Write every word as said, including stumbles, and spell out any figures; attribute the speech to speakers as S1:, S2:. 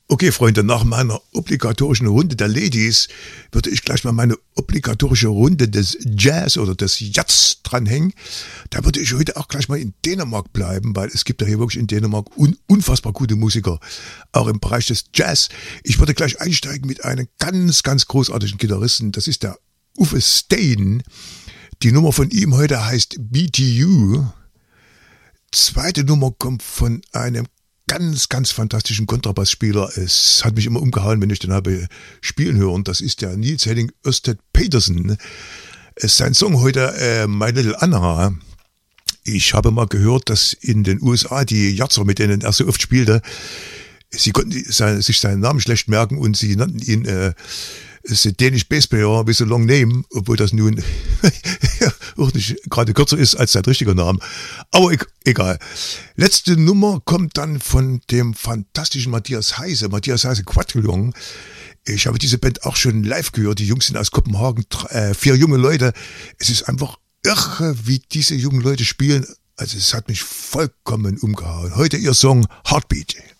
S1: Okay, Freunde, nach meiner obligatorischen Runde der Ladies würde ich gleich mal meine obligatorische Runde des Jazz oder des Jazz dranhängen. Da würde ich heute auch gleich mal in Dänemark bleiben, weil es gibt ja hier wirklich in Dänemark un- unfassbar gute Musiker, auch im Bereich des Jazz. Ich würde gleich einsteigen mit einem ganz, ganz großartigen Gitarristen. Das ist der Uffe Steen. Die Nummer von ihm heute heißt B T U. Zweite Nummer kommt von einem ganz, ganz fantastischen Kontrabassspieler. Es hat mich immer umgehauen, wenn ich den habe spielen hören. Das ist der Niels Henning Ørsted Petersen. Sein Song heute, äh, My Little Anna. Ich habe mal gehört, dass in den U S A die Jazzer, mit denen er so oft spielte, sie konnten sich seinen Namen schlecht merken und sie nannten ihn äh, The Danish Bass Player with a long name, obwohl das nun auch nicht gerade kürzer ist als sein richtiger Name. Aber e- egal. Letzte Nummer kommt dann von dem fantastischen Matthias Heise, Matthias Heise Quadrillon. Ich habe diese Band auch schon live gehört. Die Jungs sind aus Kopenhagen, äh, vier junge Leute. Es ist einfach irre, wie diese jungen Leute spielen. Also es hat mich vollkommen umgehauen. Heute ihr Song Heartbeat.